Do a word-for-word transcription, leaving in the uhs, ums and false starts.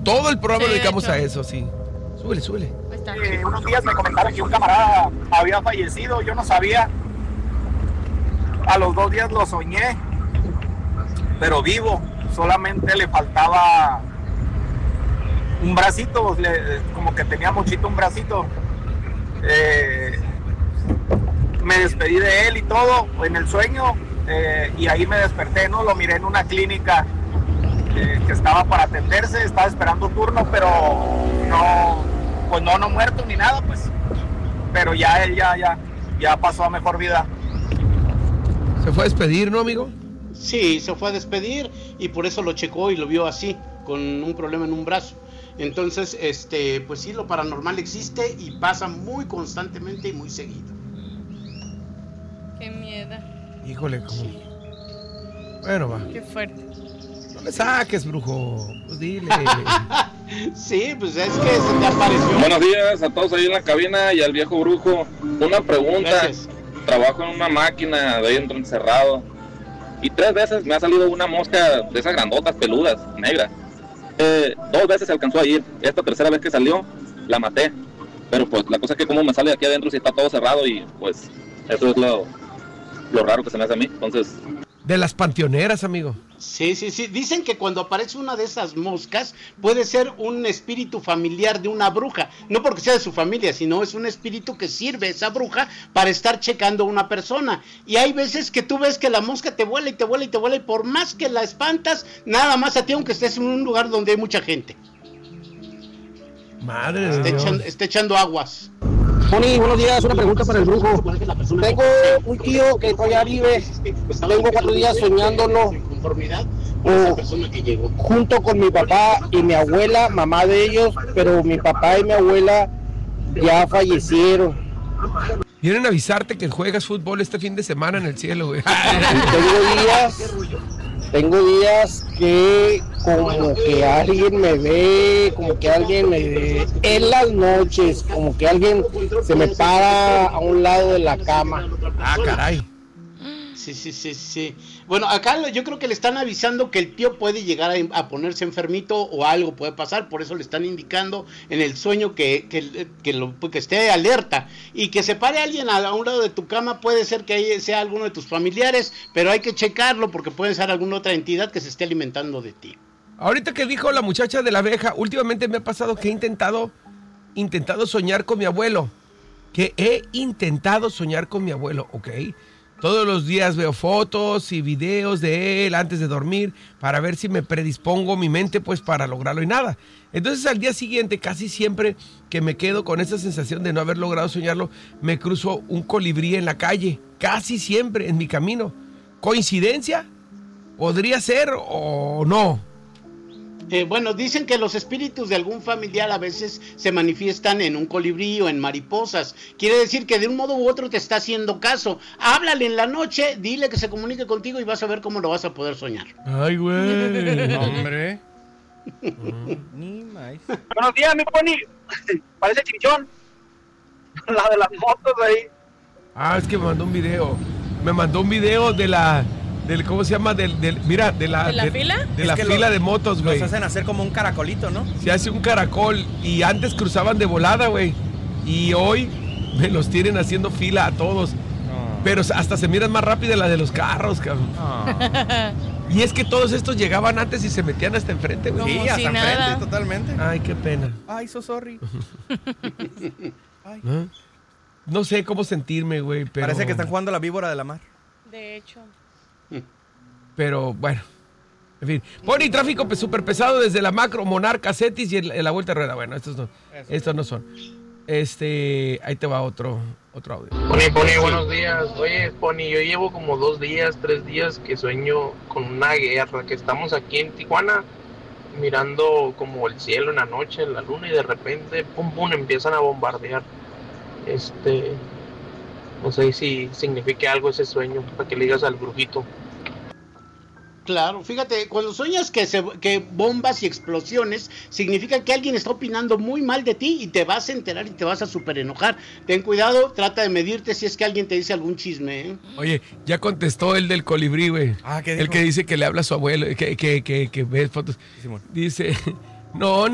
todo el programa Sí, lo dedicamos de hecho. a eso, sí. Súbele, súbele. Ahí está. Eh, unos días me comentaron que un camarada había fallecido, yo no sabía. A los dos días lo soñé, pero vivo. Solamente le faltaba un bracito, le- como que tenía mochito un bracito. Eh, me despedí de él y todo en el sueño, eh, y ahí me desperté, ¿no? Lo miré en una clínica eh, que estaba para atenderse, estaba esperando turno, pero no, pues no, no muerto ni nada, pues. Pero ya él ya, ya, ya pasó a mejor vida. Se fue a despedir, ¿no, amigo? Sí, se fue a despedir y por eso lo checó y lo vio así, con un problema en un brazo. Entonces, este, pues sí, lo paranormal existe y pasa muy constantemente y muy seguido. Qué miedo. Híjole, ¿cómo? Bueno, va. Qué fuerte. No le saques, brujo. Pues dile. Sí, pues es que se te apareció. Buenos días a todos ahí en la cabina y al viejo brujo. Una pregunta. Gracias. Trabajo en una máquina de ahí dentro encerrado y tres veces me ha salido una mosca de esas grandotas, peludas, negras. Eh, dos veces se alcanzó a ir. Esta tercera vez que salió, la maté. Pero pues la cosa es que como me sale de aquí adentro si está todo cerrado y pues eso es lo, lo raro que se me hace a mí. Entonces... De las panteoneras, amigo. Sí, sí, sí. Dicen que cuando aparece una de esas moscas puede ser un espíritu familiar de una bruja. No porque sea de su familia, sino es un espíritu que sirve esa bruja para estar checando a una persona. Y hay veces que tú ves que la mosca te vuela y te vuela y te vuela y por más que la espantas, nada más a ti aunque estés en un lugar donde hay mucha gente. Madre de Está Dios. echando, está echando aguas. Moni, buenos días, una pregunta para el brujo. Tengo un tío que todavía vive, tengo cuatro días soñándolo oh, junto con mi papá y mi abuela, mamá de ellos, pero mi papá y mi abuela ya fallecieron. Vienen a avisarte que juegas fútbol este fin de semana en el cielo, güey. Tengo días, tengo días que como que alguien me ve, como que alguien me ve en las noches, como que alguien se me para a un lado de la cama. Ah, caray. Sí, sí, sí, sí. Bueno, acá lo- yo creo que le están avisando que el tío puede llegar a, a ponerse enfermito o algo puede pasar, por eso le están indicando en el sueño que, que, que, lo, que esté alerta y que se pare alguien a, a un lado de tu cama, puede ser que ahí sea alguno de tus familiares, pero hay que checarlo porque puede ser alguna otra entidad que se esté alimentando de ti. Ahorita que dijo la muchacha de la abeja, últimamente me ha pasado que he intentado, intentado soñar con mi abuelo. Que he intentado soñar con mi abuelo, ¿ok? Todos los días veo fotos y videos de él antes de dormir para ver si me predispongo mi mente pues para lograrlo y nada. Entonces al día siguiente casi siempre que me quedo con esa sensación de no haber logrado soñarlo, me cruzo un colibrí en la calle, casi siempre en mi camino. ¿Coincidencia? ¿Podría ser o no? Eh, bueno, dicen que los espíritus de algún familiar a veces se manifiestan en un colibrí o en mariposas. Quiere decir que de un modo u otro te está haciendo caso. Háblale en la noche, dile que se comunique contigo y vas a ver cómo lo vas a poder soñar. Ay, güey. Hombre. Ni más. Buenos días, mi Pony. Parece chinchón. La de las motos ahí. Ah, es que me mandó un video. Me mandó un video de la... Del, ¿cómo se llama? Del, del, mira, de la... ¿De la fila? De Es la que fila lo- de motos, güey. Los hacen hacer como un caracolito, ¿no? Se hace un caracol y antes cruzaban de volada, güey. Y hoy me los tienen haciendo fila a todos. No. Pero hasta se miran más rápida la de los carros, cabrón. No. Y es que todos estos llegaban antes y se metían hasta enfrente, güey. Sí, Como hasta si enfrente, nada. totalmente. Ay, qué pena. Ay, so sorry. Ay. ¿No? No sé cómo sentirme, güey, pero... Parece que están jugando la víbora de la mar. De hecho. Pero bueno, en fin. Pony, tráfico pe- súper pesado desde la Macro, Monarca, Cetis y el- el la Vuelta Herrera. Bueno, estos no, estos no son. Este, ahí te va otro, otro audio. Pony, Pony, buenos días. Oye, Pony, yo llevo como dos días, tres días que sueño con una guerra, que estamos aquí en Tijuana mirando como el cielo en la noche, la luna, y de repente, pum, pum, empiezan a bombardear. Este, no sé si significa algo ese sueño, para que le digas al brujito. Claro, fíjate, cuando sueñas que, se, que bombas y explosiones, significa que alguien está opinando muy mal de ti y te vas a enterar y te vas a súper enojar. Ten cuidado, trata de medirte si es que alguien te dice algún chisme, ¿eh? Oye, ya contestó el del colibrí, güey. Ah, ¿qué El dijo? que dice que le habla a su abuelo, que, que, que, que ve fotos. Simón. Dice, no,